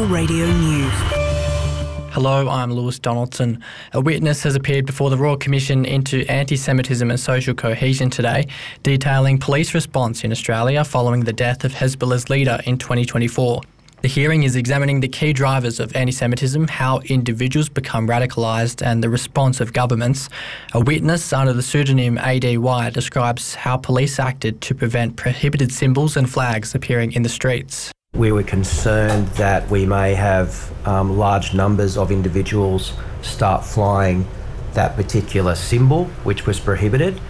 Radio News. Hello, I'm Lewis Donaldson. A witness has appeared before the Royal Commission into Anti-Semitism and Social Cohesion today, detailing police response in Australia following the death of Hezbollah's leader in 2024. The hearing is examining the key drivers of anti-Semitism, how individuals become radicalised and the response of governments. A witness under the pseudonym A.D. Wyatt describes how police acted to prevent prohibited symbols and flags appearing in the streets. We were concerned that we may have large numbers of individuals start flying that particular symbol, which was prohibited.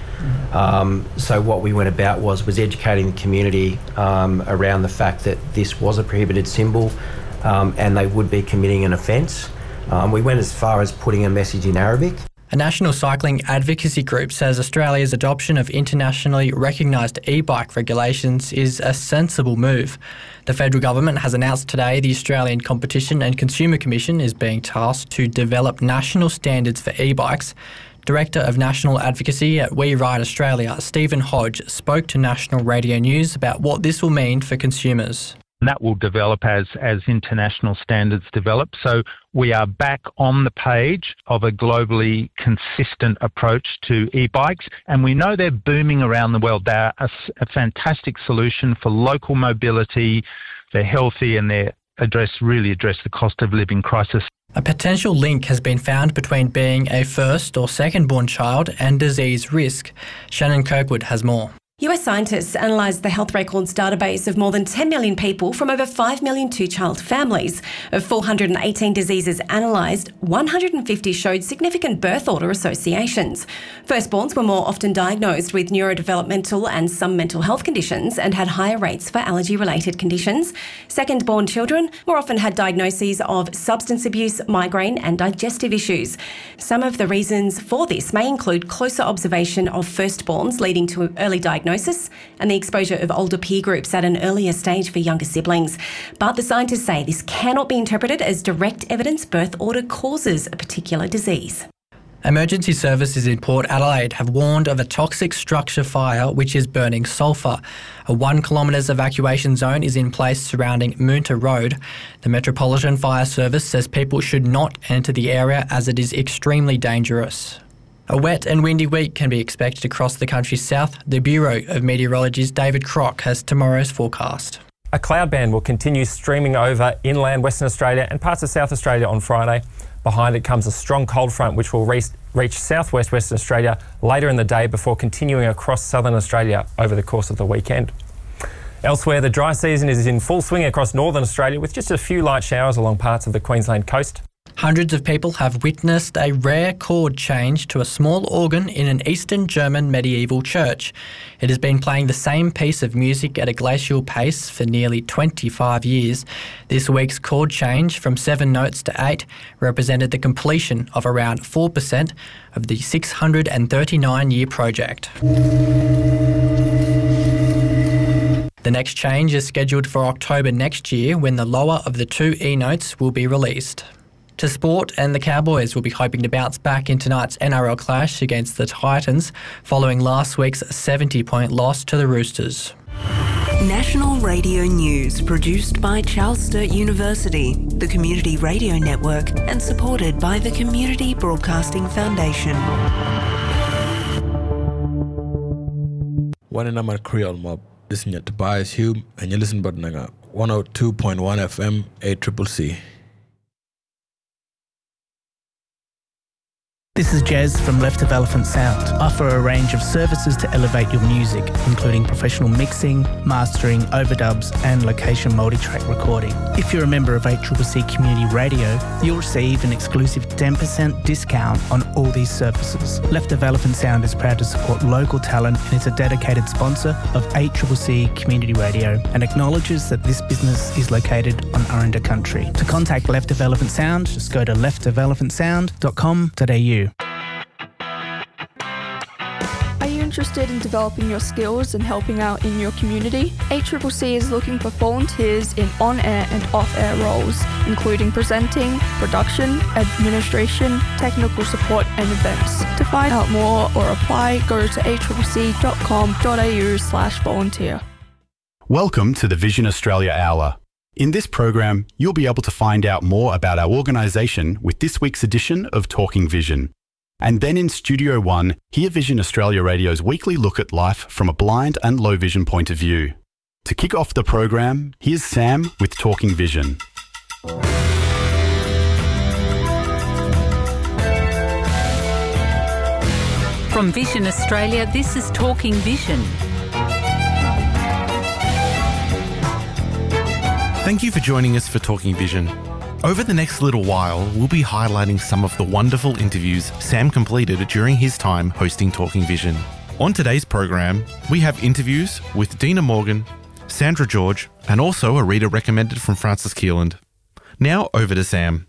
So what we went about was educating the community around the fact that this was a prohibited symbol and they would be committing an offence. We went as far as putting a message in Arabic. A national cycling advocacy group says Australia's adoption of internationally recognised e-bike regulations is a sensible move. The federal government has announced today the Australian Competition and Consumer Commission is being tasked to develop national standards for e-bikes. Director of National Advocacy at We Ride Australia, Stephen Hodge, spoke to National Radio News about what this will mean for consumers. And that will develop as international standards develop. So we are back on the page of a globally consistent approach to e-bikes, and we know they're booming around the world. They're a fantastic solution for local mobility. They're healthy and they really address the cost of living crisis. A potential link has been found between being a first or second-born child and disease risk. Shannon Kirkwood has more. US scientists analysed the health records database of more than 10 million people from over 5 million two-child families. Of 418 diseases analysed, 150 showed significant birth order associations. Firstborns were more often diagnosed with neurodevelopmental and some mental health conditions and had higher rates for allergy-related conditions. Second-born children more often had diagnoses of substance abuse, migraine and digestive issues. Some of the reasons for this may include closer observation of firstborns leading to early diagnosis and the exposure of older peer groups at an earlier stage for younger siblings. But the scientists say this cannot be interpreted as direct evidence birth order causes a particular disease. Emergency services in Port Adelaide have warned of a toxic structure fire which is burning sulphur. A 1 kilometre evacuation zone is in place surrounding Moonta Road. The Metropolitan Fire Service says people should not enter the area as it is extremely dangerous. A wet and windy week can be expected across the country's south. The Bureau of Meteorology's David Crock has tomorrow's forecast. A cloud band will continue streaming over inland Western Australia and parts of South Australia on Friday. Behind it comes a strong cold front which will reach southwest Western Australia later in the day before continuing across southern Australia over the course of the weekend. Elsewhere, the dry season is in full swing across northern Australia with just a few light showers along parts of the Queensland coast. Hundreds of people have witnessed a rare chord change to a small organ in an Eastern German medieval church. It has been playing the same piece of music at a glacial pace for nearly 25 years. This week's chord change from 7 notes to 8 represented the completion of around 4% of the 639-year project. The next change is scheduled for October next year when the lower of the 2 E notes will be released. To sport, and the Cowboys will be hoping to bounce back in tonight's NRL clash against the Titans following last week's 70-point loss to the Roosters. National Radio News, produced by Charles Sturt University, the Community Radio Network, and supported by the Community Broadcasting Foundation. Wanenamar Creole Mob. Listen to Tobias Hume, and you listen to 102.1 FM, ACCC. This is Jez from Left of Elephant Sound. Offer a range of services to elevate your music, including professional mixing, mastering, overdubs and location multi-track recording. If you're a member of ACCC Community Radio, you'll receive an exclusive 10% discount on all these services. Left of Elephant Sound is proud to support local talent and is a dedicated sponsor of ACCC Community Radio and acknowledges that this business is located on Aranda country. To contact Left of Elephant Sound, just go to leftofelephantsound.com.au. Are you interested in developing your skills and helping out in your community? ACCC is looking for volunteers in on-air and off-air roles, including presenting, production, administration, technical support and events. To find out more or apply, go to accc.com.au/volunteer. Welcome to the Vision Australia Hour. In this program, you'll be able to find out more about our organisation with this week's edition of Talking Vision. And then in Studio One, hear Vision Australia Radio's weekly look at life from a blind and low vision point of view. To kick off the program, here's Sam with Talking Vision. From Vision Australia, this is Talking Vision. Thank you for joining us for Talking Vision. Over the next little while, we'll be highlighting some of the wonderful interviews Sam completed during his time hosting Talking Vision. On today's program, we have interviews with Dina Morgan, Sandra George, and also a reader recommended from Francis Keeland. Now over to Sam.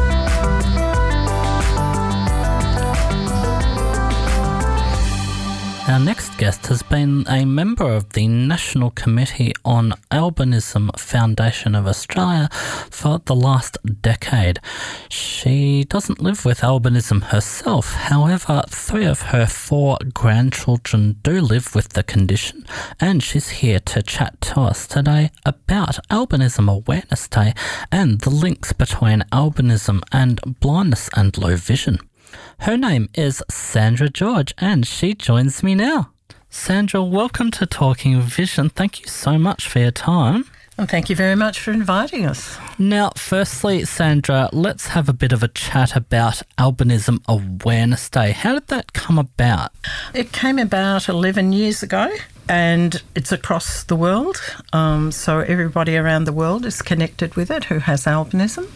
Our next guest has been a member of the National Committee on Albinism Foundation of Australia for the last decade. She doesn't live with albinism herself. However, 3 of her 4 grandchildren do live with the condition, and she's here to chat to us today about Albinism Awareness Day and the links between albinism and blindness and low vision. Her name is Sandra George, and she joins me now. Sandra, welcome to Talking Vision. Thank you so much for your time. And thank you very much for inviting us. Now, firstly, Sandra, let's have a bit of a chat about Albinism Awareness Day. How did that come about? It came about 11 years ago, and it's across the world. So everybody around the world is connected with it who has albinism.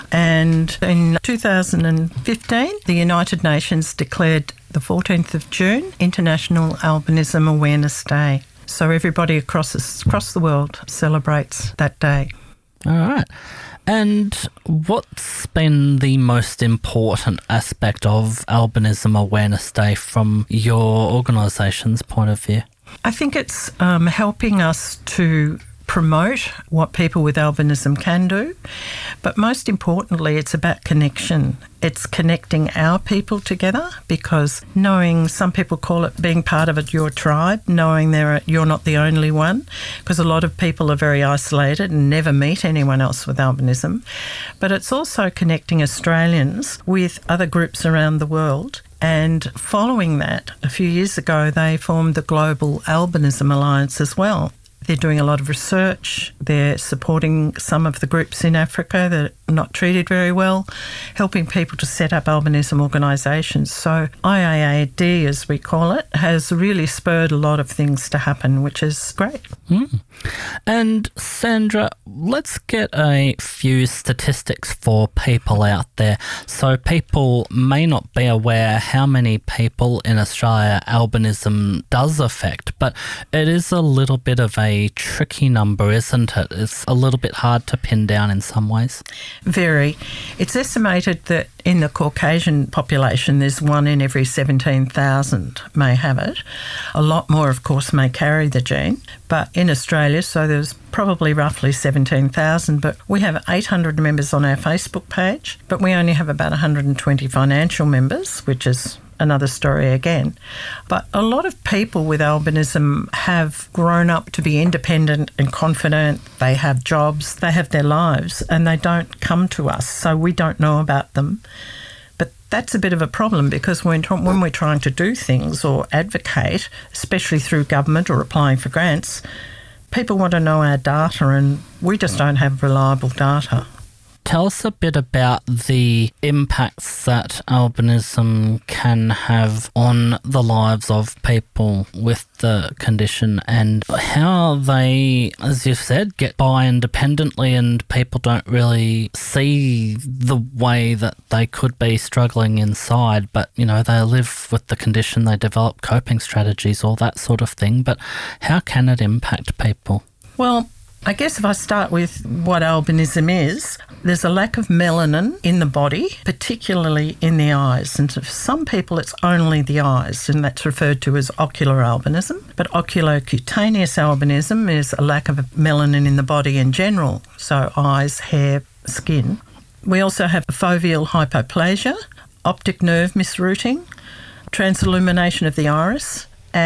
And in 2015, the United Nations declared the 14th of June International Albinism Awareness Day. So everybody across the world celebrates that day. All right. And what's been the most important aspect of Albinism Awareness Day from your organisation's point of view? I think it's helping us to promote what people with albinism can do, but most importantly, it's about connection. It's connecting our people together, because knowing, some people call it being part of your tribe, knowing you're not the only one, because a lot of people are very isolated and never meet anyone else with albinism. But it's also connecting Australians with other groups around the world. And following that, a few years ago, they formed the Global Albinism Alliance as well. They're doing a lot of research. They're supporting some of the groups in Africa that are not treated very well, helping people to set up albinism organisations. So IAAD, as we call it, has really spurred a lot of things to happen, which is great. And Sandra, let's get a few statistics for people out there. So people may not be aware how many people in Australia albinism does affect, but it is a little bit of a tricky number, isn't it? It's a little bit hard to pin down in some ways. Very. It's estimated that in the Caucasian population, there's 1 in every 17,000 may have it. A lot more, of course, may carry the gene. But in Australia, so there's probably roughly 17,000, but we have 800 members on our Facebook page, but we only have about 120 financial members, which is another story again. But a lot of people with albinism have grown up to be independent and confident. They have jobs, they have their lives, and they don't come to us, so we don't know about them. But that's a bit of a problem, because when we're trying to do things or advocate, especially through government or applying for grants, people want to know our data, and we just don't have reliable data. Tell us a bit about the impacts that albinism can have on the lives of people with the condition, and how they, as you've said, get by independently, and people don't really see the way that they could be struggling inside, but, you know, they live with the condition, they develop coping strategies, all that sort of thing. But how can it impact people? Well, I guess if I start with what albinism is, there's a lack of melanin in the body, particularly in the eyes. And for some people, it's only the eyes, and that's referred to as ocular albinism. But oculocutaneous albinism is a lack of melanin in the body in general, so eyes, hair, skin. We also have foveal hypoplasia, optic nerve misrouting, transillumination of the iris, and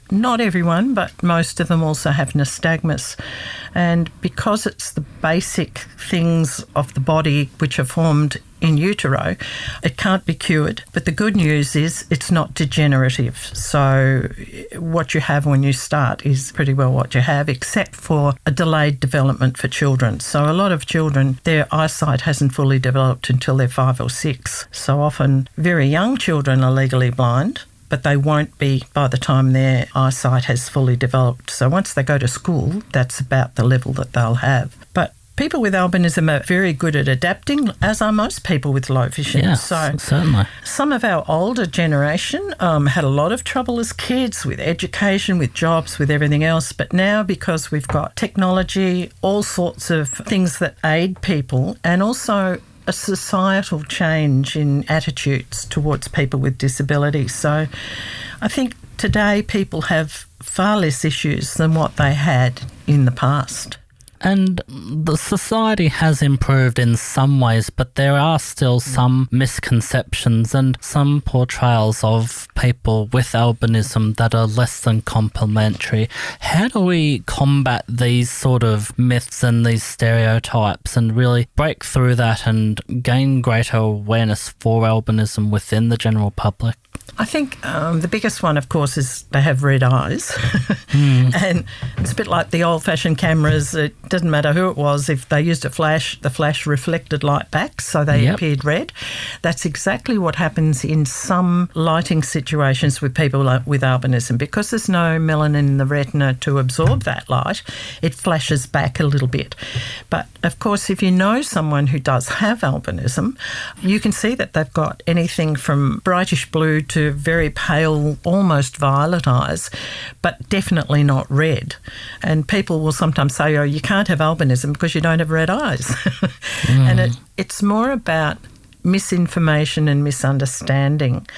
not everyone, but most of them also have nystagmus. And because it's the basic things of the body which are formed in utero, it can't be cured. But the good news is it's not degenerative. So what you have when you start is pretty well what you have, except for a delayed development for children. So a lot of children, their eyesight hasn't fully developed until they're 5 or 6. So often very young children are legally blind, but they won't be by the time their eyesight has fully developed. So once they go to school, that's about the level that they'll have. But people with albinism are very good at adapting, as are most people with low vision. Yes, certainly. Some of our older generation had a lot of trouble as kids with education, with jobs, with everything else. But now, because we've got technology, all sorts of things that aid people, and also a societal change in attitudes towards people with disabilities. So I think today people have far less issues than what they had in the past. And the society has improved in some ways, but there are still some misconceptions and some portrayals of people with albinism that are less than complimentary. How do we combat these sort of myths and these stereotypes and really break through that and gain greater awareness for albinism within the general public? I think the biggest one, of course, is they have red eyes. And it's a bit like the old-fashioned cameras. It doesn't matter who it was. If they used a flash, the flash reflected light back, so they appeared red. That's exactly what happens in some lighting situations with people with albinism. Because there's no melanin in the retina to absorb that light, it flashes back a little bit. But, of course, if you know someone who does have albinism, you can see that they've got anything from brightish blue to very pale, almost violet eyes, but definitely not red. And people will sometimes say, oh, you can't have albinism because you don't have red eyes. And it's more about misinformation and misunderstanding.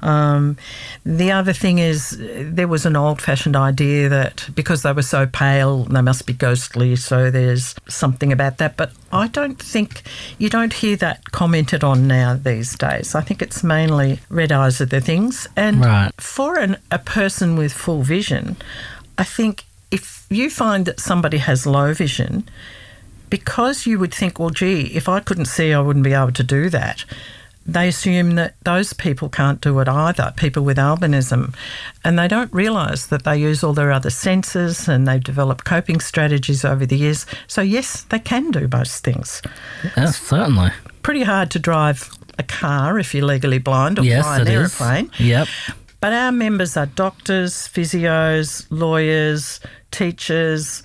The other thing is there was an old-fashioned idea that because they were so pale, they must be ghostly, so there's something about that. But I don't think you don't hear that commented on now these days. I think it's mainly red eyes are the things. And for a person with full vision, I think if you find that somebody has low vision, because you would think, well, gee, if I couldn't see, I wouldn't be able to do that. They assume that those people can't do it either, people with albinism. And they don't realise that they use all their other senses and they've developed coping strategies over the years. So, yes, they can do most things. Yes, certainly. Pretty hard to drive a car if you're legally blind or fly an aeroplane. Yep. But our members are doctors, physios, lawyers, teachers,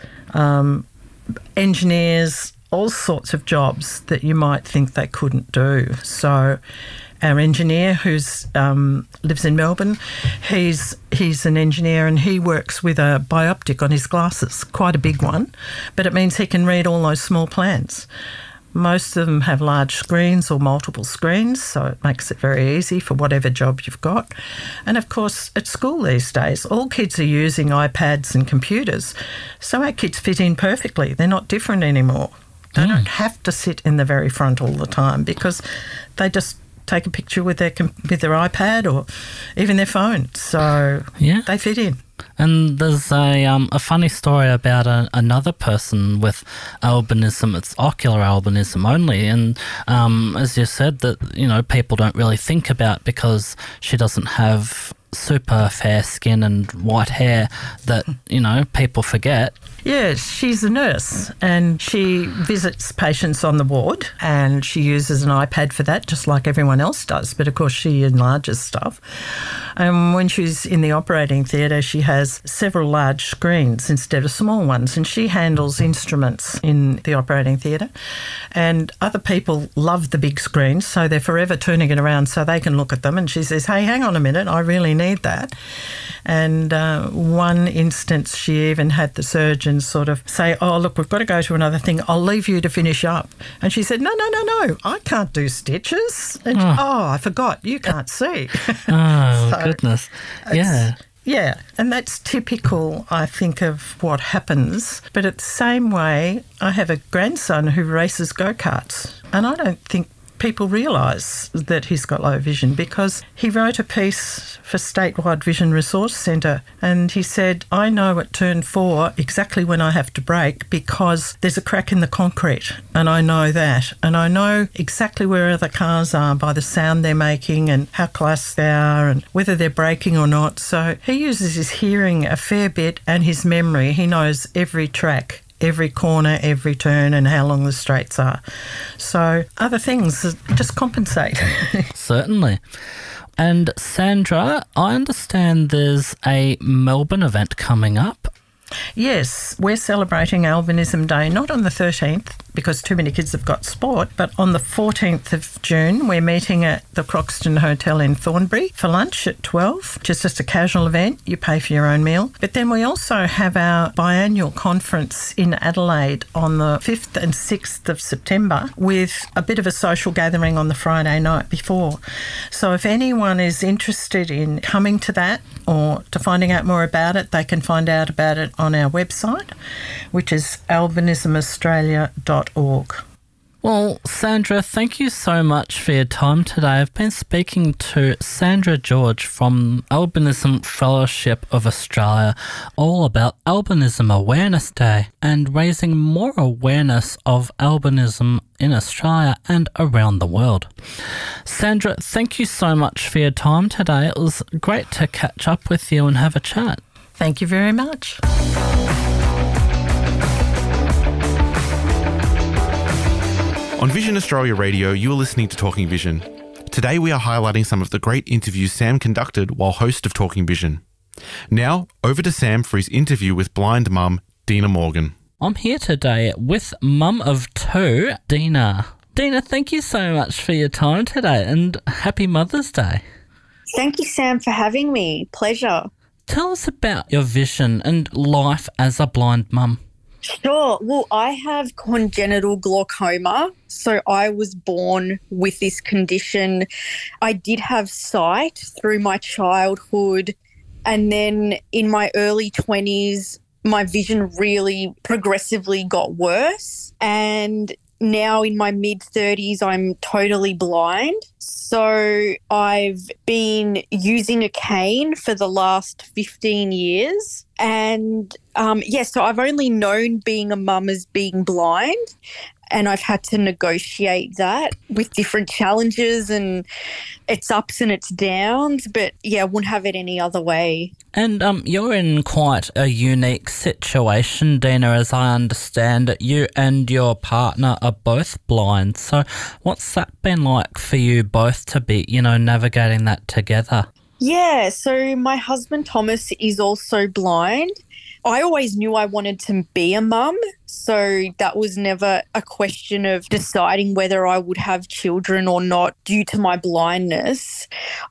engineers, all sorts of jobs that you might think they couldn't do. So our engineer who's lives in Melbourne, he's an engineer and he works with a bioptic on his glasses, quite a big one, but it means he can read all those small plans. Most of them have large screens or multiple screens, so it makes it very easy for whatever job you've got. And, of course, at school these days, all kids are using iPads and computers, so our kids fit in perfectly. They're not different anymore. They don't have to sit in the very front all the time because they just take a picture with their iPad or even their phone, so they fit in. And there's a funny story about another person with albinism. It's ocular albinism only, and as you said, that people don't really think about because she doesn't have super fair skin and white hair that people forget. Yes, she's a nurse and she visits patients on the ward and she uses an iPad for that, just like everyone else does. But, of course, she enlarges stuff. And when she's in the operating theatre, she has several large screens instead of small ones, and she handles instruments in the operating theatre. And other people love the big screens, so they're forever turning it around so they can look at them. And she says, hey, hang on a minute, I really need that. And one instance, she even had the surgeon sort of say, oh, look, we've got to go to another thing. I'll leave you to finish up. And she said, no, I can't do stitches. And I forgot, you can't see. Oh, so goodness. Yeah, and that's typical, I think, of what happens. But it's the same way, I have a grandson who races go-karts, and I don't think people realise that he's got low vision, because he wrote a piece for Statewide Vision Resource Centre and he said, I know at turn 4 exactly when I have to brake because there's a crack in the concrete and I know that. And I know exactly where other cars are by the sound they're making and how close they are and whether they're braking or not. So he uses his hearing a fair bit and his memory. He knows every track, every corner, every turn and how long the straights are. So other things just compensate. Certainly. And Sandra, I understand there's a Melbourne event coming up. Yes, we're celebrating Albinism Day, not on the 13th because too many kids have got sport, but on the 14th of June we're meeting at the Croxton Hotel in Thornbury for lunch at 12, which is just a casual event. You pay for your own meal. But then we also have our biannual conference in Adelaide on the 5th and 6th of September with a bit of a social gathering on the Friday night before. So if anyone is interested in coming to that or to finding out more about it, they can find out about it on our website, which is albinismaustralia.org. Well, Sandra, thank you so much for your time today. I've been speaking to Sandra George from Albinism Fellowship of Australia all about Albinism Awareness Day and raising more awareness of albinism in Australia and around the world. Sandra, thank you so much for your time today. It was great to catch up with you and have a chat. Thank you very much. On Vision Australia Radio, you are listening to Talking Vision. Today we are highlighting some of the great interviews Sam conducted while host of Talking Vision. Now, over to Sam for his interview with blind mum, Dina Morgan. I'm here today with mum of 2, Dina. Dina, thank you so much for your time today and happy Mother's Day. Thank you, Sam, for having me. Pleasure. Tell us about your vision and life as a blind mum. Sure. Well, I have congenital glaucoma, so I was born with this condition. I did have sight through my childhood, and then in my early 20s, my vision really progressively got worse, and now in my mid-30s, I'm totally blind. So I've been using a cane for the last 15 years. And, so I've only known being a mum as being blind, and I've had to negotiate that with different challenges and its ups and its downs. But, I wouldn't have it any other way. And you're in quite a unique situation, Dina, as I understand it. You and your partner are both blind. So what's that been like for you both to be, navigating that together? Yeah, so my husband Thomas is also blind. I always knew I wanted to be a mum, so that was never a question of deciding whether I would have children or not due to my blindness.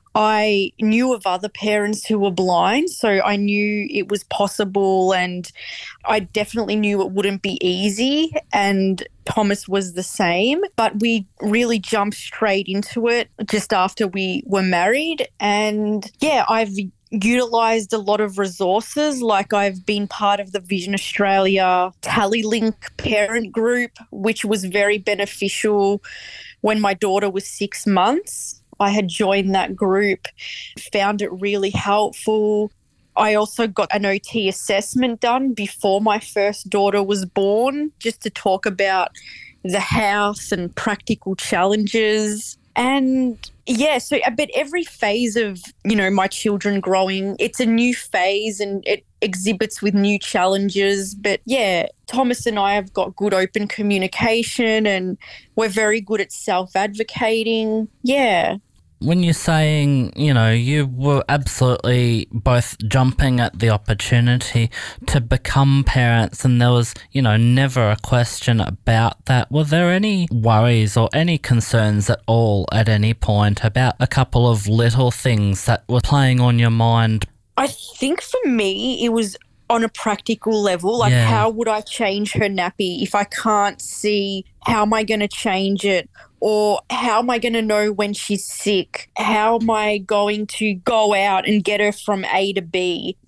I knew of other parents who were blind, so I knew it was possible, and I definitely knew it wouldn't be easy, and Thomas was the same. But we really jumped straight into it just after we were married, and I've utilised a lot of resources. Like I've been part of the Vision Australia TallyLink parent group, which was very beneficial when my daughter was 6 months. I had joined that group, found it really helpful. I also got an OT assessment done before my first daughter was born, just to talk about the house and practical challenges. And but every phase of, my children growing, it's a new phase and it exhibits with new challenges. But Thomas and I have got good open communication and we're very good at self-advocating. Yeah. When you're saying, you were absolutely both jumping at the opportunity to become parents and there was, never a question about that, were there any worries or any concerns at all at any point about a couple of little things that were playing on your mind? I think for me it was on a practical level, how would I change her nappy if I can't see? How am I going to change it? Or how am I going to know when she's sick? How am I going to go out and get her from A to B?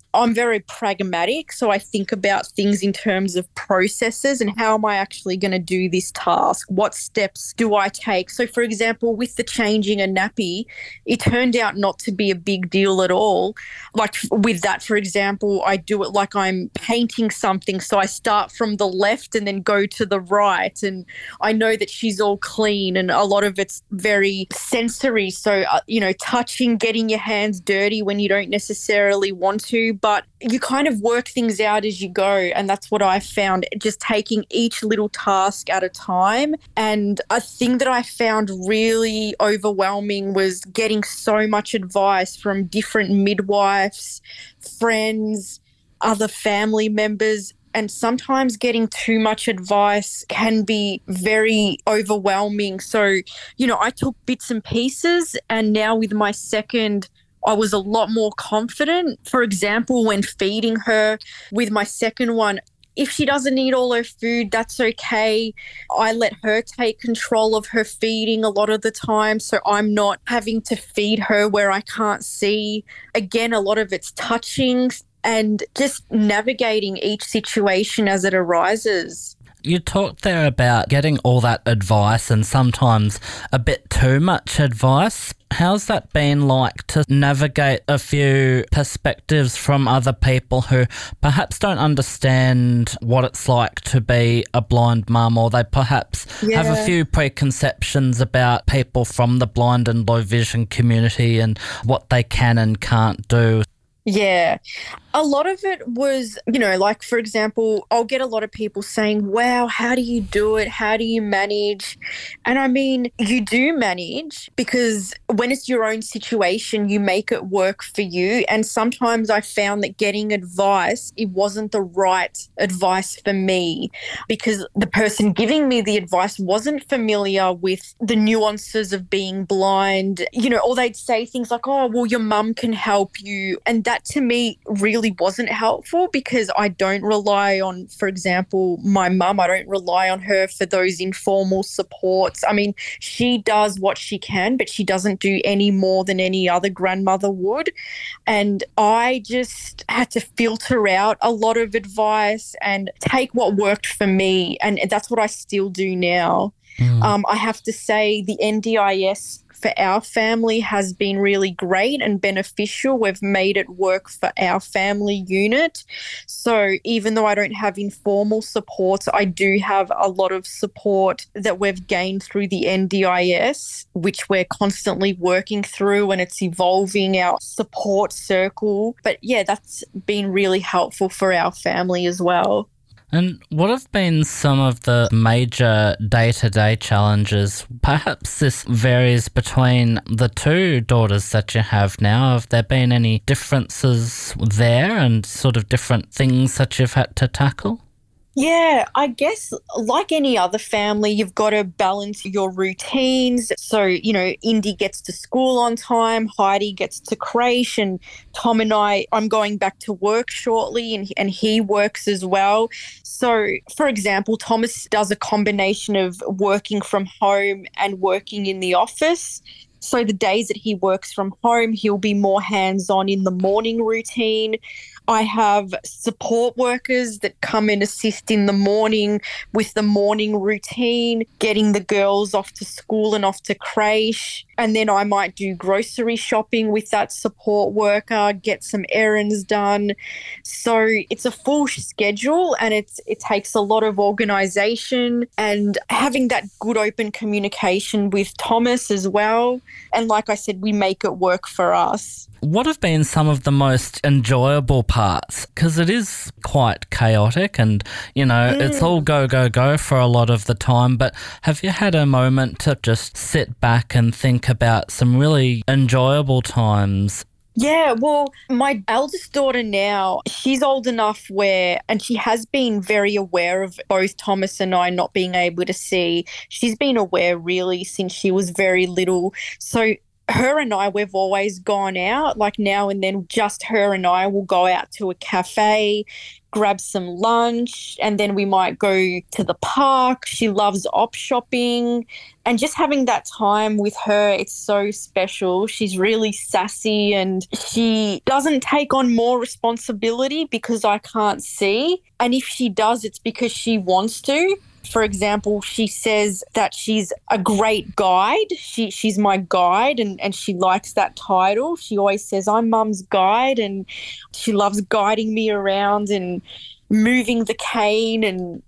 I'm very pragmatic. So I think about things in terms of processes and how am I actually going to do this task? What steps do I take? So, for example, with the changing a nappy, it turned out not to be a big deal at all. Like with that, for example, I do it like I'm painting something. So I start from the left and then go to the right. And I know that she's all clean and a lot of it's very sensory. So, touching, getting your hands dirty when you don't necessarily want to, but you kind of work things out as you go. And that's what I found, just taking each little task at a time. And a thing that I found really overwhelming was getting so much advice from different midwives, friends, other family members. And sometimes getting too much advice can be very overwhelming. So, I took bits and pieces, and now with my second, I was a lot more confident. For example, when feeding her with my second one, if she doesn't eat all her food, that's okay. I let her take control of her feeding a lot of the time, so I'm not having to feed her where I can't see. Again, a lot of it's touching and just navigating each situation as it arises. You talked there about getting all that advice and sometimes a bit too much advice. How's that been like to navigate a few perspectives from other people who perhaps don't understand what it's like to be a blind mum, or they perhaps have a few preconceptions about people from the blind and low vision community and what they can and can't do? Yeah. A lot of it was, like, for example, I'll get a lot of people saying, wow, how do you do it? How do you manage? And I mean, you do manage because when it's your own situation, you make it work for you. And sometimes I found that getting advice, it wasn't the right advice for me because the person giving me the advice wasn't familiar with the nuances of being blind, or they'd say things like, oh, well, your mum can help you. And that to me really wasn't helpful because I don't rely on, for example, my mum. I don't rely on her for those informal supports. I mean, she does what she can, but she doesn't do any more than any other grandmother would. And I just had to filter out a lot of advice and take what worked for me. And that's what I still do now. I have to say the NDIS for our family has been really great and beneficial. We've made it work for our family unit. So even though I don't have informal support, I do have a lot of support that we've gained through the NDIS, which we're constantly working through, and it's evolving our support circle. But yeah, that's been really helpful for our family as well. And what have been some of the major day-to-day challenges? Perhaps this varies between the two daughters that you have now. Have there been any differences there and sort of different things that you've had to tackle? Yeah, I guess like any other family, you've got to balance your routines. So, Indy gets to school on time, Heidi gets to creche, and Tom and I'm going back to work shortly and he works as well. So, for example, Thomas does a combination of working from home and working in the office. So the days that he works from home, he'll be more hands-on in the morning routine. I have support workers that come and assist in the morning with the morning routine, getting the girls off to school and off to creche. And then I might do grocery shopping with that support worker, get some errands done. So it's a full schedule and it takes a lot of organisation and having that good open communication with Thomas as well. And like I said, we make it work for us. What have been some of the most enjoyable parts? Because it is quite chaotic and, it's all go, go, go for a lot of the time. But have you had a moment to just sit back and think about some really enjoyable times? Yeah, well, my eldest daughter now, she's old enough and she has been very aware of both Thomas and I not being able to see. She's been aware really since she was very little. So her and I, we've always gone out, like now and then just her and I will go out to a cafe, grab some lunch, and then we might go to the park. She loves op shopping, and just having that time with her, it's so special. She's really sassy and she doesn't take on more responsibility because I can't see. And if she does, it's because she wants to. For example, she says that she's a great guide. She's my guide, and she likes that title. She always says, I'm Mum's guide, and she loves guiding me around and moving the cane. And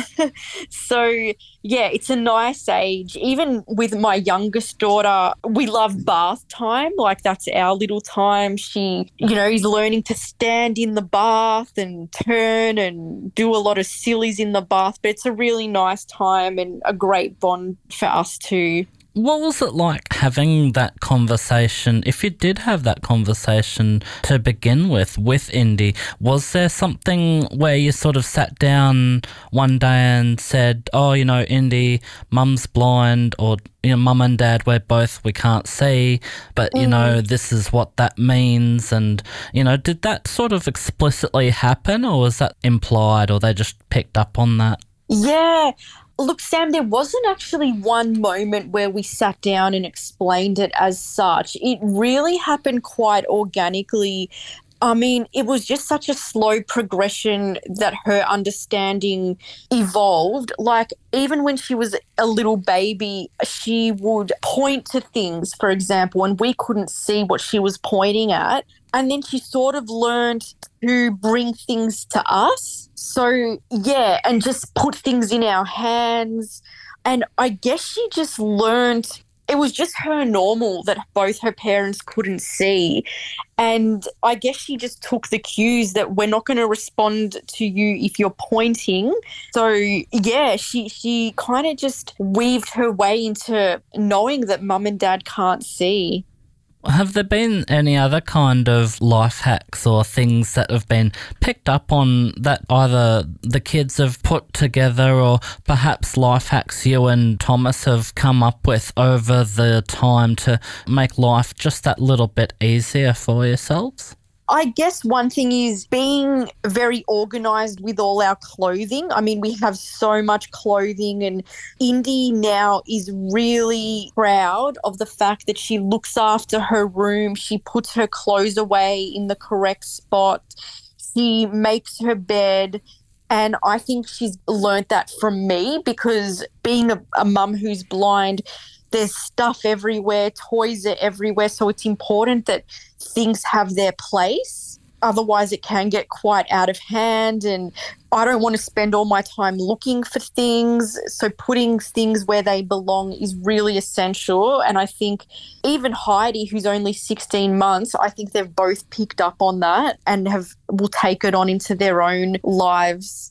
so, yeah, it's a nice age. Even with my youngest daughter, we love bath time. Like, that's our little time. She, is learning to stand in the bath and turn and do a lot of sillies in the bath. But it's a really nice time and a great bond for us too. What was it like having that conversation, if you did have that conversation to begin with Indy? Was there something where you sort of sat down one day and said, oh, Indy, Mum's blind, or, Mum and Dad, we can't see, but, this is what that means? And, did that sort of explicitly happen, or was that implied, or they just picked up on that? Yeah. Look, Sam, there wasn't actually one moment where we sat down and explained it as such. It really happened quite organically. I mean, it was just such a slow progression that her understanding evolved. Like, even when she was a little baby, she would point to things, for example, and we couldn't see what she was pointing at. And then she sort of learned to bring things to us. So, yeah, and just put things in our hands. And I guess she just learned, it was just her normal that both her parents couldn't see. And I guess she just took the cues that we're not going to respond to you if you're pointing. So, yeah, she kind of just weaved her way into knowing that Mum and Dad can't see. Have there been any other kind of life hacks or things that have been picked up on that either the kids have put together, or perhaps life hacks you and Thomas have come up with over the time to make life just that little bit easier for yourselves? I guess one thing is being very organised with all our clothing. I mean, we have so much clothing, and Indy now is really proud of the fact that she looks after her room. She puts her clothes away in the correct spot. She makes her bed. And I think she's learnt that from me, because being a mum who's blind, there's stuff everywhere, toys are everywhere. So it's important that things have their place. Otherwise, it can get quite out of hand, and I don't want to spend all my time looking for things. So putting things where they belong is really essential. And I think even Heidi, who's only 16 months, I think they've both picked up on that and will take it on into their own lives.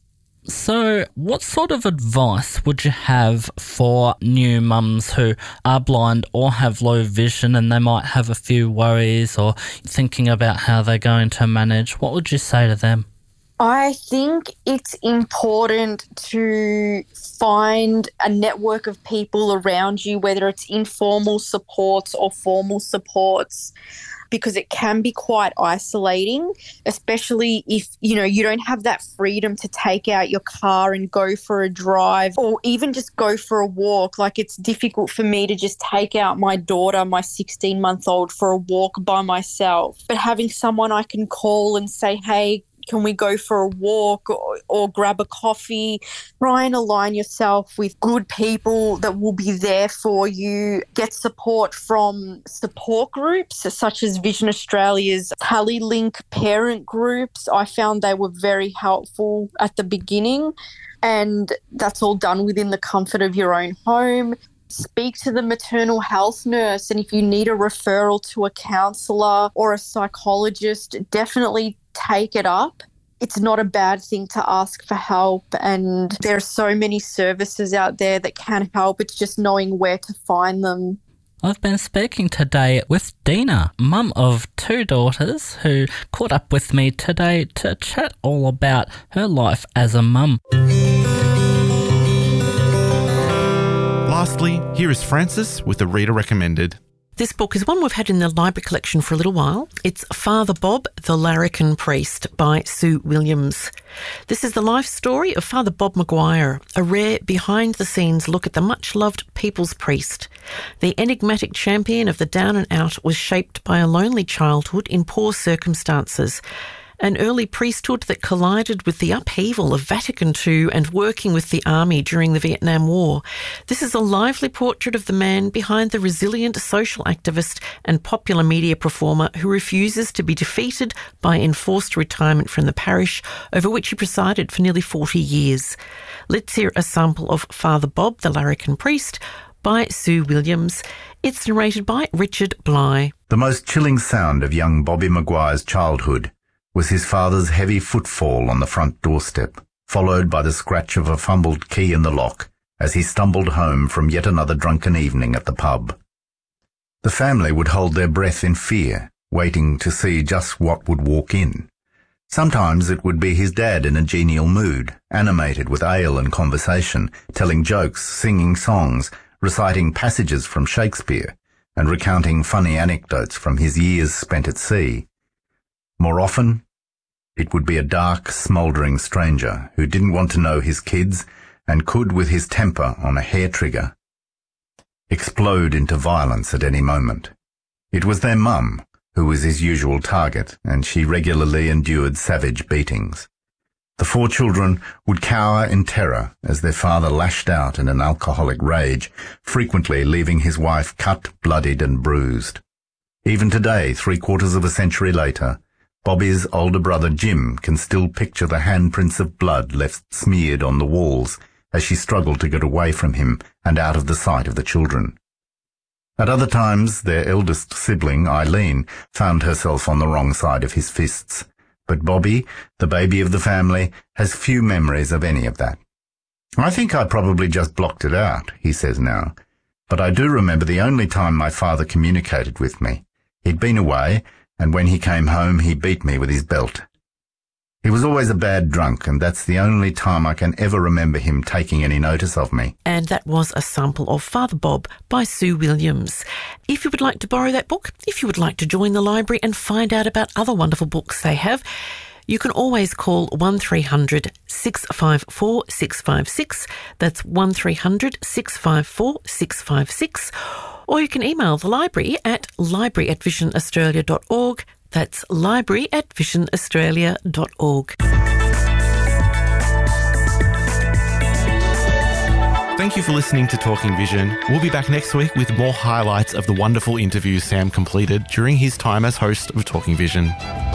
So what sort of advice would you have for new mums who are blind or have low vision and they might have a few worries or thinking about how they're going to manage? What would you say to them? I think it's important to find a network of people around you, whether it's informal supports or formal supports, because it can be quite isolating, especially if, you don't have that freedom to take out your car and go for a drive or even just go for a walk. Like, it's difficult for me to just take out my daughter, my 16-month-old, for a walk by myself. But having someone I can call and say, hey, can we go for a walk or grab a coffee? Try and align yourself with good people that will be there for you. Get support from support groups such as Vision Australia's TallyLink parent groups. I found they were very helpful at the beginning, and that's all done within the comfort of your own home. Speak to the maternal health nurse, and if you need a referral to a counsellor or a psychologist, definitely take it up. It's not a bad thing to ask for help, and there are so many services out there that can help. It's just knowing where to find them. I've been speaking today with Dina, mum of 2 daughters, who caught up with me today to chat all about her life as a mum. Lastly, here is Francis with the Reader Recommended. This book is one we've had in the library collection for a little while. It's Father Bob, the Larrikin Priest by Sue Williams. This is the life story of Father Bob Maguire, a rare behind-the-scenes look at the much-loved people's priest. The enigmatic champion of the down and out was shaped by a lonely childhood in poor circumstances, an early priesthood that collided with the upheaval of Vatican II and working with the army during the Vietnam War. This is a lively portrait of the man behind the resilient social activist and popular media performer who refuses to be defeated by enforced retirement from the parish over which he presided for nearly 40 years. Let's hear a sample of Father Bob, the Larrikin Priest, by Sue Williams. It's narrated by Richard Bligh. The most chilling sound of young Bobby Maguire's childhood was his father's heavy footfall on the front doorstep, followed by the scratch of a fumbled key in the lock as he stumbled home from yet another drunken evening at the pub. The family would hold their breath in fear, waiting to see just what would walk in. Sometimes it would be his dad in a genial mood, animated with ale and conversation, telling jokes, singing songs, reciting passages from Shakespeare, and recounting funny anecdotes from his years spent at sea. More often, it would be a dark, smouldering stranger who didn't want to know his kids and could, with his temper on a hair trigger, explode into violence at any moment. It was their mum who was his usual target, and she regularly endured savage beatings. The 4 children would cower in terror as their father lashed out in an alcoholic rage, frequently leaving his wife cut, bloodied and bruised. Even today, 3/4 of a century later, Bobby's older brother Jim can still picture the handprints of blood left smeared on the walls as she struggled to get away from him and out of the sight of the children. At other times, their eldest sibling, Eileen, found herself on the wrong side of his fists. But Bobby, the baby of the family, has few memories of any of that. I think I probably just blocked it out, he says now. But I do remember the only time my father communicated with me. He'd been away, and when he came home, he beat me with his belt. He was always a bad drunk, and that's the only time I can ever remember him taking any notice of me. And that was a sample of Father Bob by Sue Williams. If you would like to borrow that book, if you would like to join the library and find out about other wonderful books they have, you can always call 1300 654 656. That's 1300 654 656. Or you can email the library at library@visionaustralia.org. That's library@visionaustralia.org. Thank you for listening to Talking Vision. We'll be back next week with more highlights of the wonderful interviews Sam completed during his time as host of Talking Vision.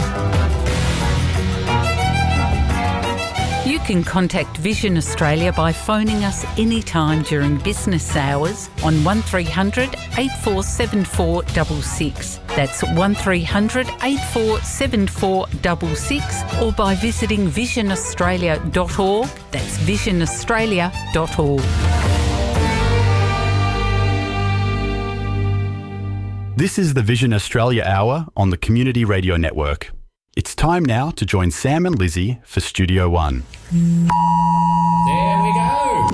You can contact Vision Australia by phoning us anytime during business hours on 1300 847466. That's 1300 847466, or by visiting visionaustralia.org. That's visionaustralia.org. This is the Vision Australia Hour on the Community Radio Network. It's time now to join Sam and Lizzie for Studio One. There we go.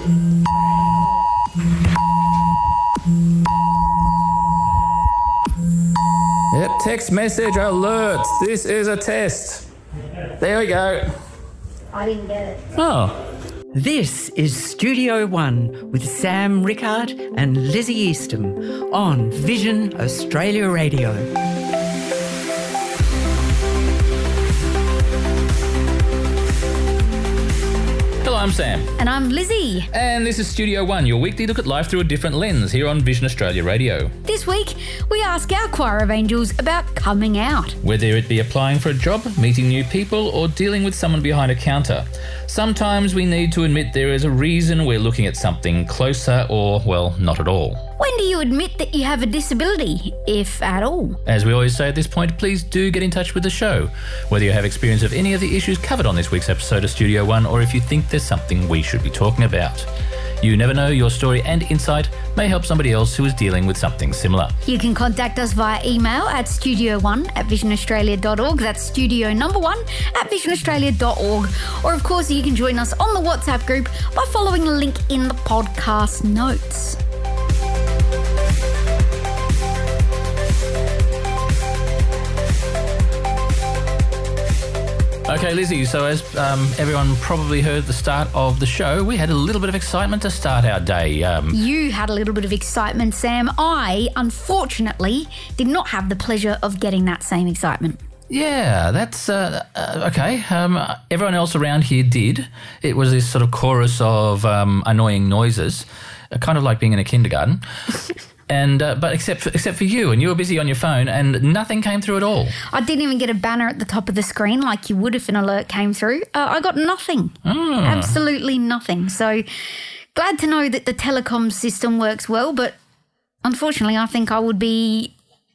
Yep, text message alert. This is a test. There we go. I didn't get it. Oh. This is Studio One with Sam Rickard and Lizzie Eastham on Vision Australia Radio. Hello, I'm Sam. And I'm Lizzie. And this is Studio One, your weekly look at life through a different lens here on Vision Australia Radio. This week, we ask our choir of angels about coming out. Whether it be applying for a job, meeting new people, or dealing with someone behind a counter, sometimes we need to admit there is a reason we're looking at something closer or, well, not at all. When do you admit that you have a disability, if at all? As we always say at this point, please do get in touch with the show. Whether you have experience of any of the issues covered on this week's episode of Studio One, or if you think there's something we should be talking about. You never know, your story and insight may help somebody else who is dealing with something similar. You can contact us via email at studio1@visionaustralia.org. That's studio number 1@visionaustralia.org. Or of course, you can join us on the WhatsApp group by following the link in the podcast notes. Okay, Lizzie, so as everyone probably heard at the start of the show, we had a little bit of excitement to start our day. You had a little bit of excitement, Sam. I, unfortunately, did not have the pleasure of getting that same excitement. Yeah, that's okay. Everyone else around here did. It was this sort of chorus of annoying noises, kind of like being in a kindergarten. And but except for you, and you were busy on your phone, and nothing came through at all. I didn't even get a banner at the top of the screen like you would if an alert came through. I got nothing, absolutely nothing. So glad to know that the telecom system works well, but unfortunately, I think I would be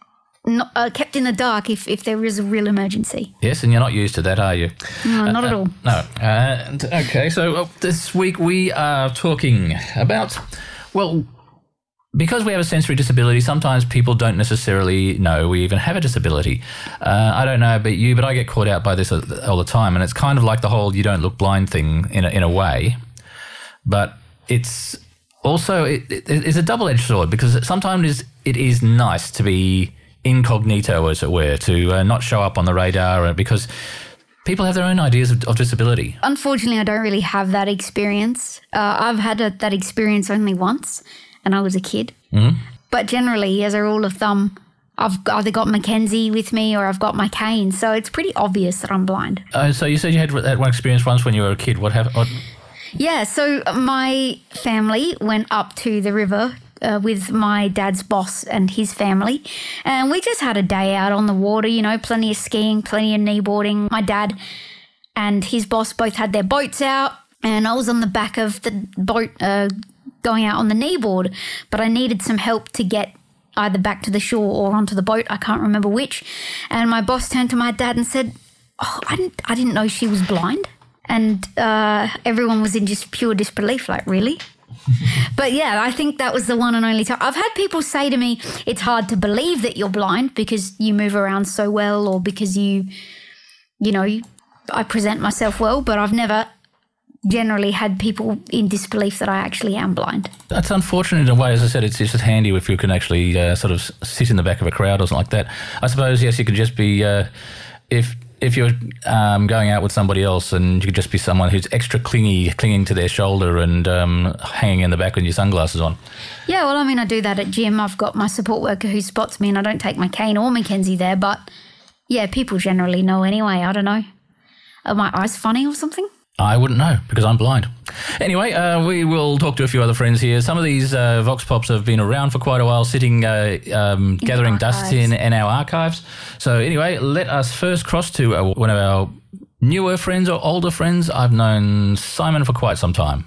kept in the dark if there is a real emergency. Yes, and you're not used to that, are you? No, not at all. No. Okay, so this week we are talking about, well, because we have a sensory disability, sometimes people don't necessarily know we even have a disability. I don't know about you, but I get caught out by this all the time, and it's kind of like the whole "you don't look blind" thing in a way. But it's also it's a double-edged sword, because sometimes it is nice to be incognito, as it were, to not show up on the radar, because people have their own ideas of disability. Unfortunately, I don't really have that experience. I've had that experience only once, and I was a kid. Mm-hmm. But generally, as a rule of thumb, I've either got Mackenzie with me or I've got my cane, so it's pretty obvious that I'm blind. So you said you had that one experience once when you were a kid. What happened? Yeah, so my family went up to the river with my dad's boss and his family, and we just had a day out on the water, plenty of skiing, plenty of kneeboarding. My dad and his boss both had their boats out, and I was on the back of the boat going out on the kneeboard, but I needed some help to get either back to the shore or onto the boat. I can't remember which. And my boss turned to my dad and said, I didn't know she was blind. And everyone was in just pure disbelief, like, really? But yeah, I think that was the one and only time. I've had people say to me, it's hard to believe that you're blind because you move around so well, or because I present myself well, but I've never generally had people in disbelief that I actually am blind. That's unfortunate in a way. As I said, it's just handy if you can actually sort of sit in the back of a crowd or something like that. I suppose, yes, you could just be, if you're going out with somebody else, and you could just be someone who's extra clinging to their shoulder and hanging in the back with your sunglasses on. Yeah, well, I mean, I do that at gym. I've got my support worker who spots me, and I don't take my cane or Mackenzie there, but yeah, people generally know anyway. I don't know. Are my eyes funny or something? I wouldn't know, because I'm blind. Anyway, we will talk to a few other friends here. Some of these Vox Pops have been around for quite a while, sitting gathering dust in our archives. So anyway, let us first cross to one of our newer friends or older friends. I've known Simon for quite some time.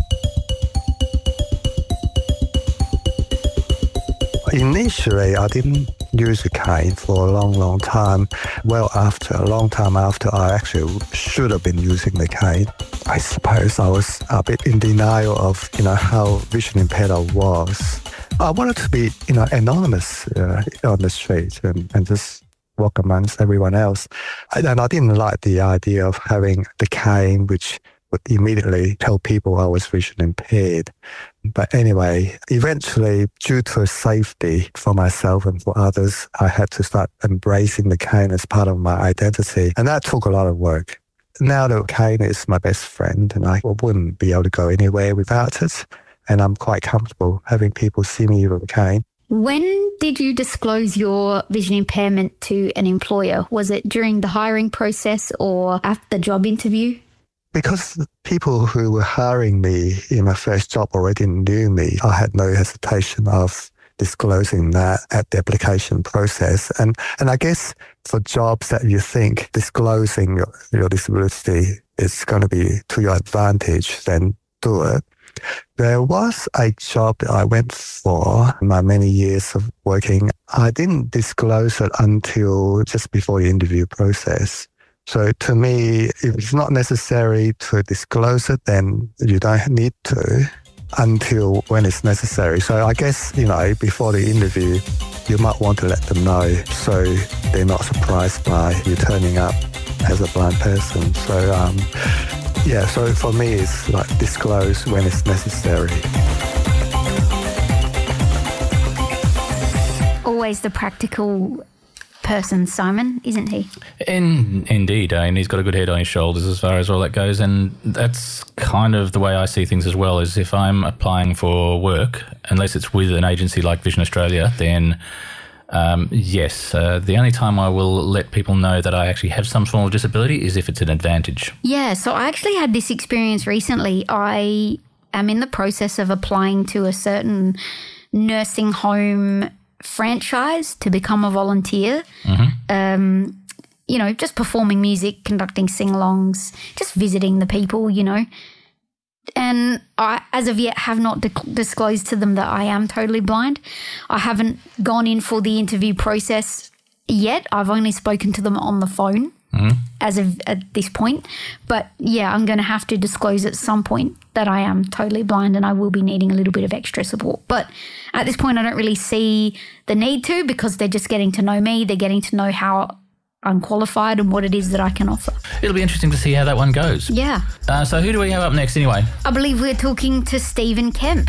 Initially, I didn't use a cane for a long time. Well, a long time after, I actually should have been using the cane. I suppose I was a bit in denial of, how vision impaired I was. I wanted to be, anonymous on the street and just walk amongst everyone else. And I didn't like the idea of having the cane, which would immediately tell people I was vision impaired. But anyway, eventually, due to safety for myself and for others, I had to start embracing the cane as part of my identity. And that took a lot of work. Now the cane is my best friend, and I wouldn't be able to go anywhere without it. And I'm quite comfortable having people see me with a cane. When did you disclose your vision impairment to an employer? Was it during the hiring process or after the job interview? Because the people who were hiring me in my first job already knew me, I had no hesitation of disclosing that at the application process. And I guess for jobs that you think disclosing your disability is going to be to your advantage, then do it. There was a job that I went for in my many years of working. I didn't disclose it until just before the interview process. So to me, if it's not necessary to disclose it, then you don't need to until when it's necessary. So I guess, before the interview, you might want to let them know so they're not surprised by you turning up as a blind person. So, so for me, it's like disclose when it's necessary. Always the practical person, Simon, isn't he? Indeed, and he's got a good head on his shoulders as far as all that goes, and that's kind of the way I see things as well, is if I'm applying for work, unless it's with an agency like Vision Australia, then yes, the only time I will let people know that I actually have some form of disability is if it's an advantage. Yeah, so I actually had this experience recently. I am in the process of applying to a certain nursing home franchise to become a volunteer. You know, just performing music, conducting sing-alongs, just visiting the people, you know. And I, as of yet, have not disclosed to them that I am totally blind. I haven't gone in for the interview process yet. I've only spoken to them on the phone as of at this point. But, yeah, I'm going to have to disclose at some point that I am totally blind and I will be needing a little bit of extra support. But at this point, I don't really see the need to, because they're just getting to know me. They're getting to know how I'm qualified and what it is that I can offer. It'll be interesting to see how that one goes. Yeah. So who do we have up next anyway? I believe we're talking to Stephen Kemp.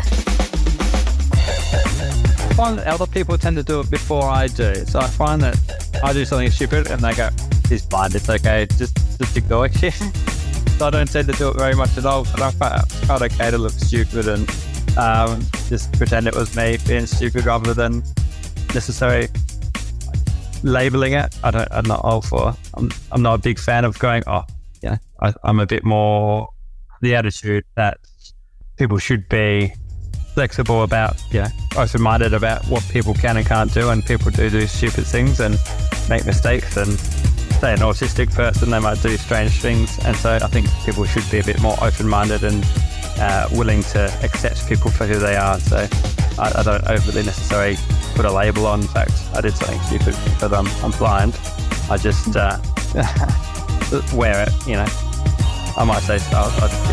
I find that other people tend to do it before I do. So I find that I do something stupid and they go, he's blind, it's okay, just ignore it. So I don't tend to do it very much at all, but I find it okay to look stupid and just pretend it was me being stupid rather than necessarily labeling it. I'm not all for. I'm not a big fan of going, I'm a bit more the attitude that people should be flexible about, open-minded about what people can and can't do, and people do stupid things and make mistakes, and say an autistic person, they might do strange things, and so I think people should be a bit more open-minded and willing to accept people for who they are. So I don't overly necessarily put a label on. In fact, I did something stupid because I'm blind. I just wear it, you know. I might say so.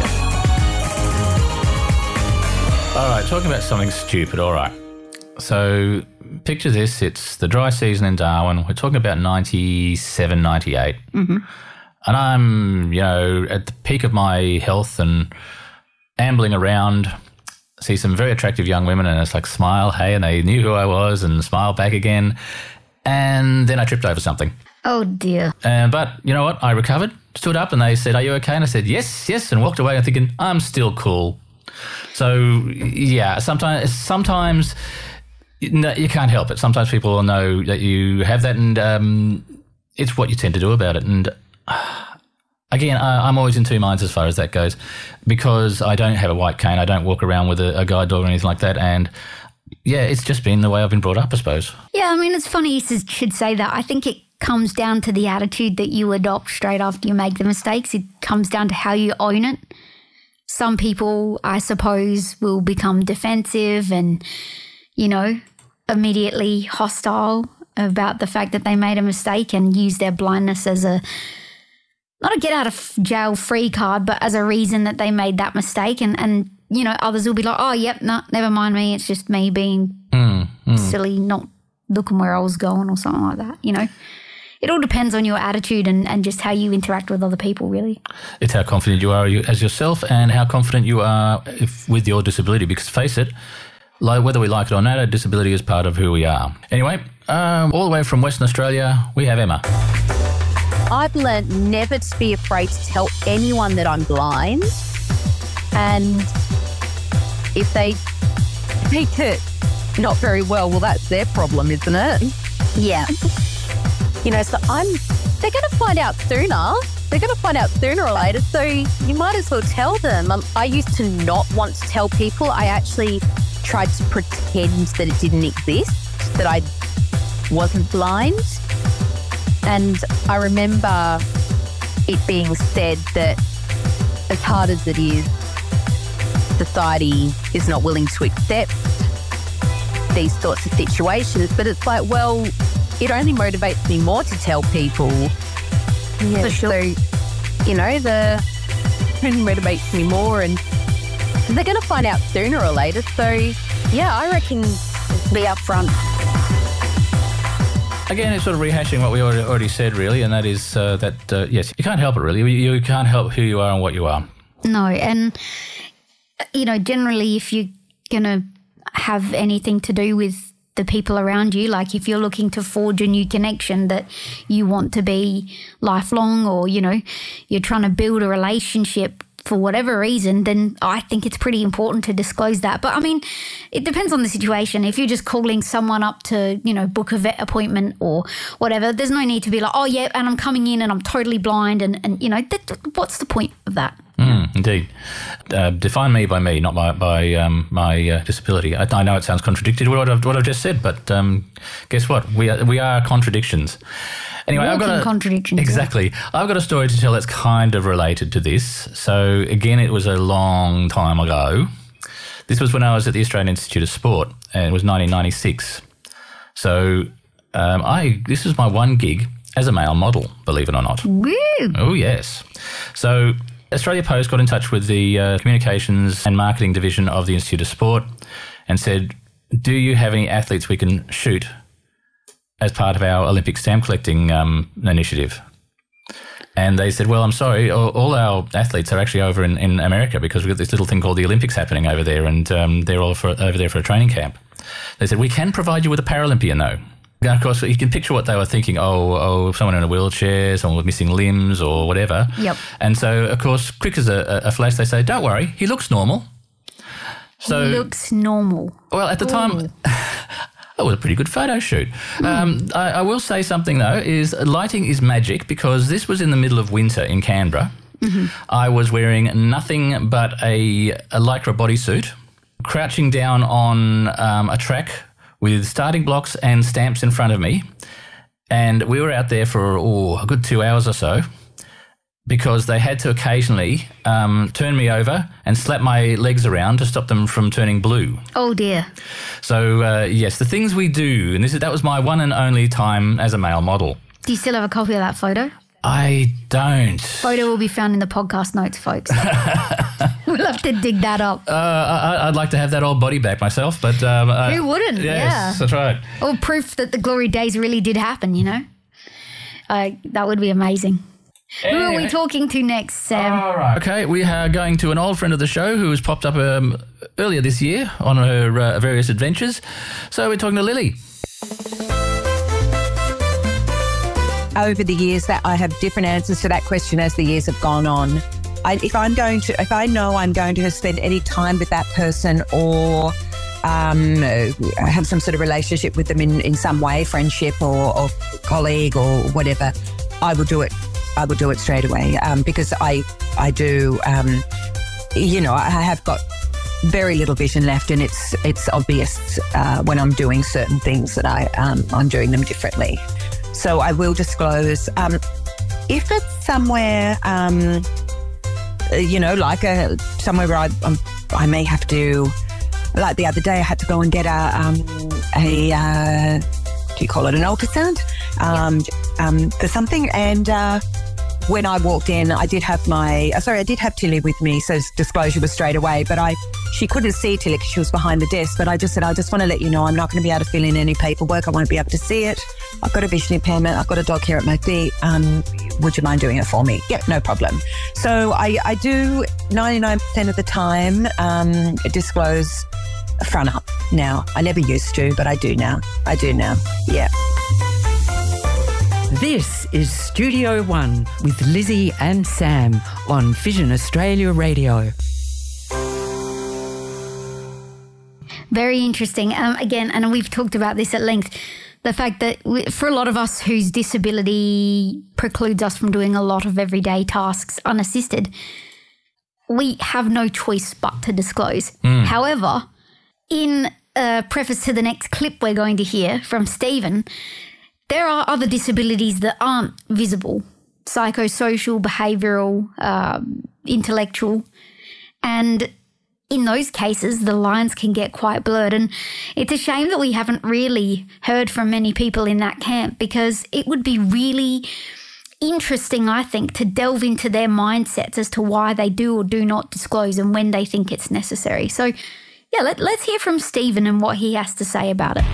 All right, talking about something stupid, all right. So picture this, it's the dry season in Darwin. We're talking about 97, 98. Mm-hmm. And I'm, at the peak of my health and ambling around, see some very attractive young women, and it's like, smile, hey, and they knew who I was and smile back again. And then I tripped over something. Oh, dear. But you know what? I recovered, stood up, and they said, are you okay? And I said, yes, and walked away and thinking, I'm still cool. So, yeah, sometimes you can't help it. Sometimes people will know that you have that, and it's what you tend to do about it. And again, I'm always in two minds as far as that goes, because I don't have a white cane. I don't walk around with a guide dog or anything like that. And, yeah, it's just been the way I've been brought up, I suppose. Yeah, I mean, it's funny you should say that. I think it comes down to the attitude that you adopt straight after you make the mistakes. It comes down to how you own it. Some people, I suppose, will become defensive and, immediately hostile about the fact that they made a mistake and use their blindness as not a get out of jail free card, but as a reason that they made that mistake. And others will be like, oh, yep, no, never mind me. It's just me being silly, not looking where I was going or something like that, It all depends on your attitude and just how you interact with other people, really. It's how confident you are as yourself and how confident you are with your disability, because face it, whether we like it or not, a disability is part of who we are. Anyway, all the way from Western Australia, we have Emma. I've learnt never to be afraid to tell anyone that I'm blind. And if they take it not very well, that's their problem, isn't it? Yeah. So they're going to find out sooner. They're going to find out sooner or later. So you might as well tell them. I used to not want to tell people. I actually tried to pretend that it didn't exist, that I wasn't blind. And I remember it being said that as hard as it is, society is not willing to accept these sorts of situations. But it's like, well, it only motivates me more to tell people. Yeah, for sure. So, it only motivates me more, and they're going to find out sooner or later. So, yeah, I reckon be upfront. Again, it's sort of rehashing what we already said, really, and that is yes, you can't help it, really. You can't help who you are and what you are. No, and, generally if you're going to have anything to do with the people around you. Like if you're looking to forge a new connection that you want to be lifelong, or, you know, you're trying to build a relationship for whatever reason, then I think it's pretty important to disclose that. But I mean, it depends on the situation. If you're just calling someone up to, you know, book a vet appointment or whatever, there's no need to be like, oh yeah, and I'm coming in and I'm totally blind, and you know, what's the point of that? Indeed. Define me by me, not by my disability. I know it sounds contradictory to what I've just said, but guess what? We are contradictions. Anyway, contradictions. Exactly. Yeah. I've got a story to tell that's kind of related to this. So again, it was a long time ago. This was when I was at the Australian Institute of Sport, and it was 1996. So this was my one gig as a male model, believe it or not. Woo! Oh, yes. So Australia Post got in touch with the Communications and Marketing Division of the Institute of Sport and said, do you have any athletes we can shoot as part of our Olympic stamp collecting initiative? And they said, well, I'm sorry, all our athletes are actually over in America, because we've got this little thing called the Olympics happening over there, and they're all over there for a training camp. They said, we can provide you with a Paralympian, though. And of course, you can picture what they were thinking. Oh, someone in a wheelchair, someone with missing limbs or whatever. Yep. And so, of course, quick as a flash, they say, don't worry, he looks normal. So, he looks normal. Well, at the time, it was a pretty good photo shoot. I will say something, though, is lighting is magic, because this was in the middle of winter in Canberra. Mm-hmm. I was wearing nothing but a Lycra bodysuit, crouching down on a track with starting blocks and stamps in front of me. And we were out there for a good 2 hours or so, because they had to occasionally turn me over and slap my legs around to stop them from turning blue. Oh, dear. So, yes, the things we do, and that was my one and only time as a male model. Do you still have a copy of that photo? I don't. Photo will be found in the podcast notes, folks. We'll have to dig that up. I'd like to have that old body back myself, but... who wouldn't? Yes, yeah. That's right. Or proof that the glory days really did happen, you know? That would be amazing. Anyway. Who are we talking to next, Sam? All right. Okay, we are going to an old friend of the show who has popped up earlier this year on her various adventures. So we're talking to Lily. Over the years, that I have different answers to that question as the years have gone on. If I know I'm going to spend any time with that person, or have some sort of relationship with them in some way, friendship or colleague or whatever, I will do it. I will do it straight away, because I do, I have got very little vision left, and it's obvious when I'm doing certain things that I'm doing them differently. So I will disclose. If it's somewhere, somewhere where I may have to, like the other day, I had to go and get do you call it an ultrasound? For something, and when I walked in, I did have Tilly with me, so disclosure was straight away, but she couldn't see Tilly because she was behind the desk, but I just said, I just want to let you know I'm not going to be able to fill in any paperwork. I won't be able to see it. I've got a vision impairment. I've got a dog here at my feet. Would you mind doing it for me? Yep, no problem. So I do 99% of the time disclose front up now. I never used to, but I do now. Yeah. This is Studio One with Lizzie and Sam on Vision Australia Radio. Very interesting. Again, and we've talked about this at length, the fact that for a lot of us whose disability precludes us from doing a lot of everyday tasks unassisted, we have no choice but to disclose. However, in a preface to the next clip we're going to hear from Stephen, there are other disabilities that aren't visible: psychosocial, behavioural, intellectual. And in those cases, the lines can get quite blurred. And it's a shame that we haven't really heard from many people in that camp, because it would be really interesting, I think, to delve into their mindsets as to why they do or do not disclose and when they think it's necessary. So, yeah, let's hear from Stephen and what he has to say about it.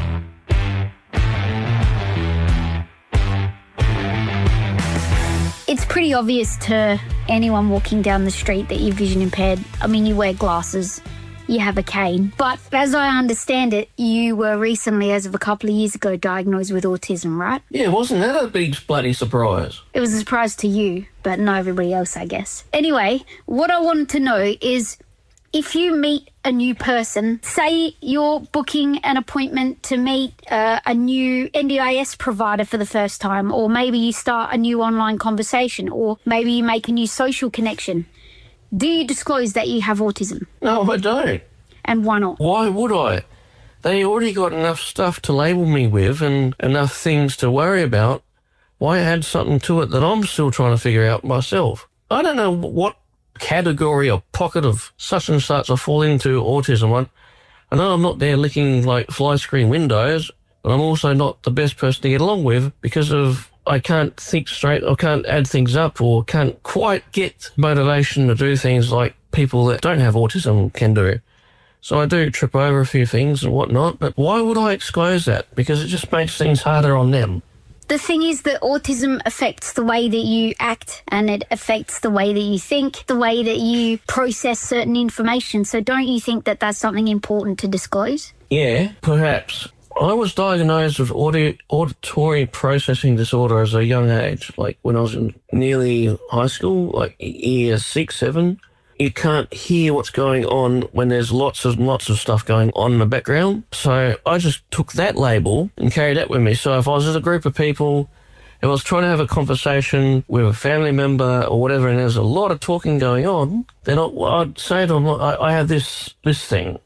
It's pretty obvious to anyone walking down the street that you're vision impaired. I mean, you wear glasses you have a cane. But as I understand it, you were recently, as of a couple of years ago, diagnosed with autism, right? Yeah, wasn't that a big bloody surprise? It was a surprise to you, but not everybody else, I guess. Anyway, what I wanted to know is, if you meet a new person, say you're booking an appointment to meet a new NDIS provider for the first time, or maybe you start a new online conversation, or maybe you make a new social connection, do you disclose that you have autism? No, I don't. And why not? Why would I? They already got enough stuff to label me with and enough things to worry about. Why add something to it that I'm still trying to figure out myself? I don't know what category or pocket of such and such I fall into autism. I know I'm not there licking like fly screen windows, but I'm also not the best person to get along with because of I can't think straight, or can't add things up, or can't quite get motivation to do things like people that don't have autism can do. So I do trip over a few things and whatnot, but why would I disclose that? Because it just makes things harder on them. The thing is that autism affects the way that you act, and it affects the way that you think, the way that you process certain information. So don't you think that that's something important to disclose? Yeah, perhaps. I was diagnosed with auditory processing disorder as a young age, like when I was in nearly high school, like year 6, 7. You can't hear what's going on when there's lots of stuff going on in the background. So I just took that label and carried that with me. So if I was with a group of people, if I was trying to have a conversation with a family member or whatever, and there's a lot of talking going on, then I'd say to them, I have this thing.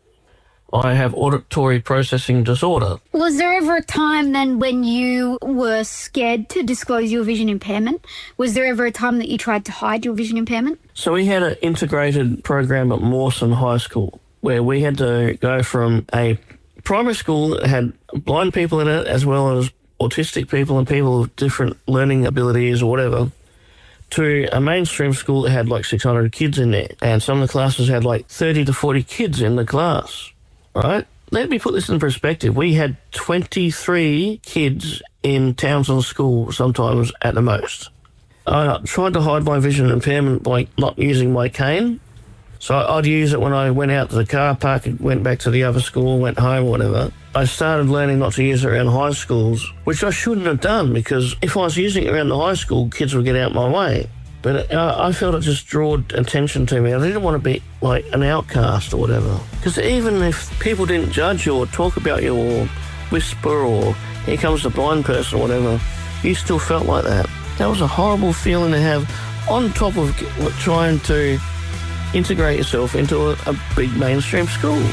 I have auditory processing disorder. Was there ever a time then when you were scared to disclose your vision impairment? Was there ever a time that you tried to hide your vision impairment? So we had an integrated program at Mawson High School where we had to go from a primary school that had blind people in it as well as autistic people and people with different learning abilities or whatever, to a mainstream school that had like 600 kids in there. And some of the classes had like 30 to 40 kids in the class. Right? Let me put this in perspective. We had 23 kids in Townsend School sometimes at the most. I tried to hide my vision impairment by not using my cane. So I'd use it when I went out to the car park and went back to the other school, went home, whatever. I started learning not to use it around high schools, which I shouldn't have done because if I was using it around the high school, kids would get out my way. But I felt it just drew attention to me. I didn't want to be like an outcast or whatever. Because even if people didn't judge you or talk about you or whisper or here comes the blind person or whatever, you still felt like that. That was a horrible feeling to have on top of trying to integrate yourself into a big mainstream school.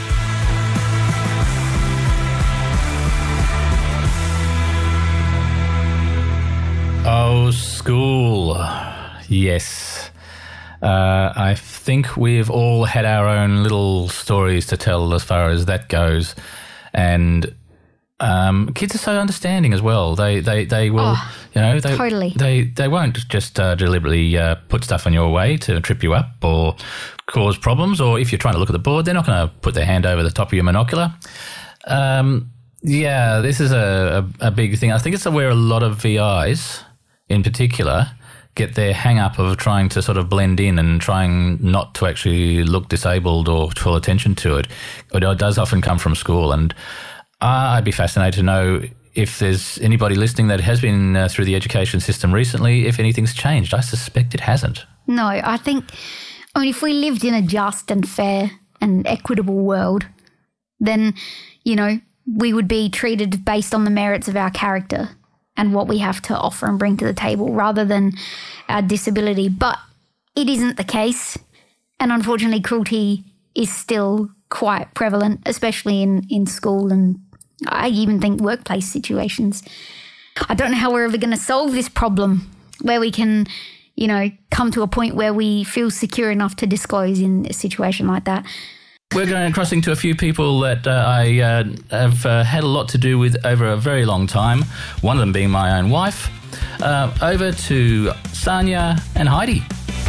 Oh, school. Yes. I think we've all had our own little stories to tell as far as that goes. And kids are so understanding as well. They will, totally. They won't just deliberately put stuff on your way to trip you up or cause problems. Or if you're trying to look at the board, they're not going to put their hand over the top of your monocular. Yeah, this is a big thing. I think it's where a lot of VIs in particular get their hang-up of trying to sort of blend in and trying not to actually look disabled or call attention to it. It does often come from school, and I'd be fascinated to know if there's anybody listening that has been through the education system recently, if anything's changed. I suspect it hasn't. No, I mean, if we lived in a just and fair and equitable world, then, we would be treated based on the merits of our character and what we have to offer and bring to the table rather than our disability. But it isn't the case. And unfortunately, cruelty is still quite prevalent, especially in school and I even think workplace situations. I don't know how we're ever going to solve this problem where we can, come to a point where we feel secure enough to disclose in a situation like that. We're crossing to a few people that I have had a lot to do with over a very long time, one of them being my own wife. Over to Sanya and Heidi.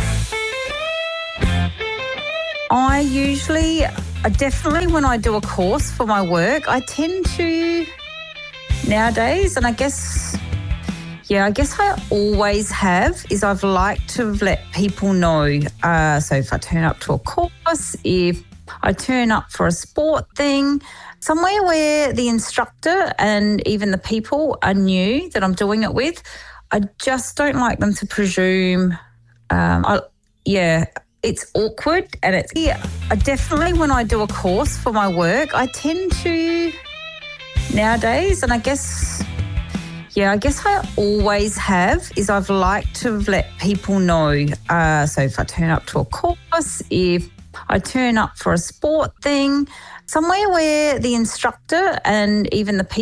Definitely when I do a course for my work, I tend to nowadays, and I guess I always have, is I've liked to let people know. So if I turn up to a course, if I turn up for a sport thing, somewhere where the instructor and even the people are new that I'm doing it with, I just don't like them to presume. It's awkward, and I definitely, when I do a course for my work, I tend to nowadays, and I guess I always have, is I've liked to let people know. So if I turn up to a course, if I turn up for a sport thing, somewhere where the instructor and even the people